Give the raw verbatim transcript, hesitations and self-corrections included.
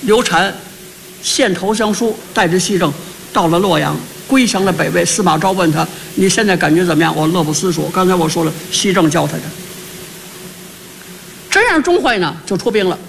刘禅献投降书，带着西征到了洛阳，归降了北魏。司马昭问他：“你现在感觉怎么样？”我乐不思蜀。刚才我说了，西征教他的。这样钟会呢就出兵了。